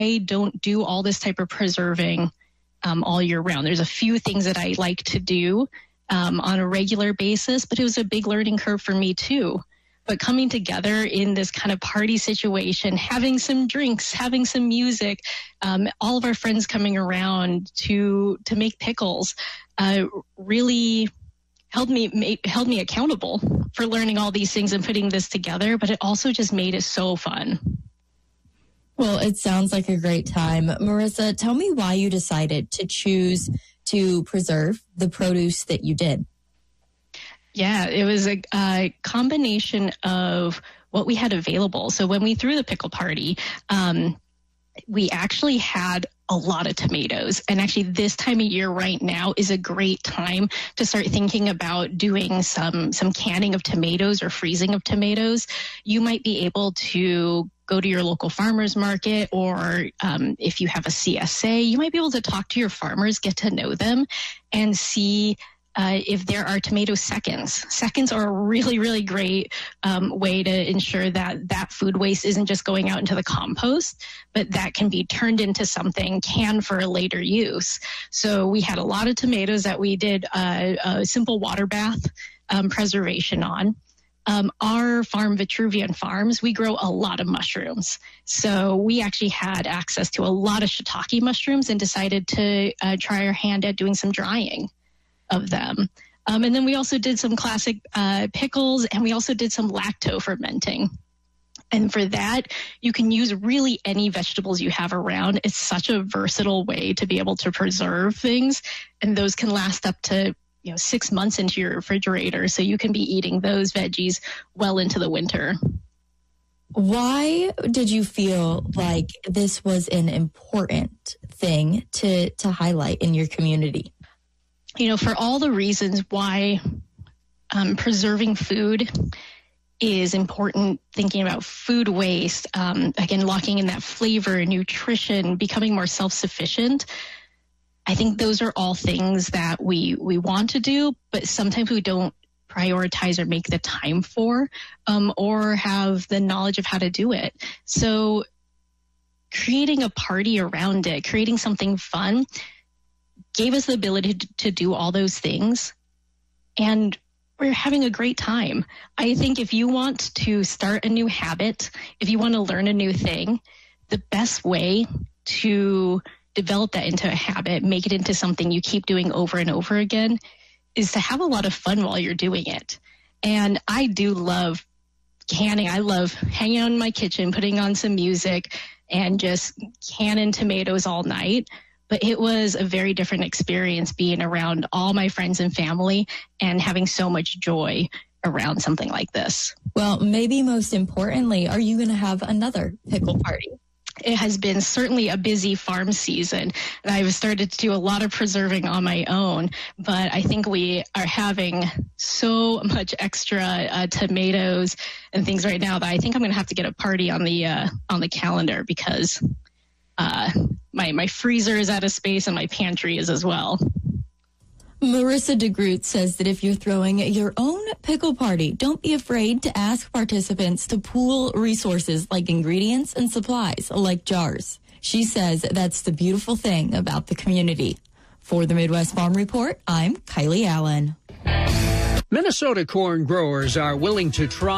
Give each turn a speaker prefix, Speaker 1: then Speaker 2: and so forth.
Speaker 1: don't do all this type of preserving all year round. There's a few things that I like to do on a regular basis, but it was a big learning curve for me too. But coming together in this kind of party situation, having some drinks, having some music, all of our friends coming around to make pickles, really held me accountable for learning all these things and putting this together. But it also just made it so fun.
Speaker 2: Well, it sounds like a great time. Marissa, tell me why you decided to choose to preserve the produce that you did.
Speaker 1: Yeah, it was a combination of what we had available. So when we threw the pickle party, we actually had a lot of tomatoes. And actually this time of year right now is a great time to start thinking about doing some canning of tomatoes or freezing of tomatoes. You might be able to go to your local farmer's market, or if you have a CSA, you might be able to talk to your farmers, get to know them, and see if there are tomato seconds. Seconds are a really, really great way to ensure that food waste isn't just going out into the compost, but that can be turned into something canned for a later use. So we had a lot of tomatoes that we did a simple water bath preservation on. Our farm, Vitruvian Farms, we grow a lot of mushrooms. So we actually had access to a lot of shiitake mushrooms and decided to try our hand at doing some drying of them. And then we also did some classic pickles, and we also did some lacto fermenting. And for that, you can use really any vegetables you have around. It's such a versatile way to be able to preserve things, and those can last up to 6 months into your refrigerator, so you can be eating those veggies well into the winter.
Speaker 2: Why did you feel like this was an important thing to highlight in your community?
Speaker 1: For all the reasons why preserving food is important, thinking about food waste, again, locking in that flavor, nutrition, becoming more self-sufficient. I think those are all things that we want to do, but sometimes we don't prioritize or make the time for, or have the knowledge of how to do it. So creating a party around it, creating something fun, gave us the ability to do all those things, and we're having a great time. I think if you want to start a new habit, if you want to learn a new thing, the best way to develop that into a habit, make it into something you keep doing over and over again, is to have a lot of fun while you're doing it. And I do love canning. I love hanging out in my kitchen, putting on some music, and just canning tomatoes all night. But it was a very different experience being around all my friends and family and having so much joy around something like this.
Speaker 2: Well, maybe most importantly, are you going to have another pickle party?
Speaker 1: It has been certainly a busy farm season, and I've started to do a lot of preserving on my own, but I think we are having so much extra tomatoes and things right now that I think I'm going to have to get a party on the calendar, because my freezer is out of space and my pantry is as well.
Speaker 2: Marissa DeGroot says that if you're throwing your own pickle party, don't be afraid to ask participants to pool resources like ingredients and supplies, like jars. She says that's the beautiful thing about the community. For the Midwest Farm Report, I'm Kylie Allen.
Speaker 3: Minnesota corn growers are willing to try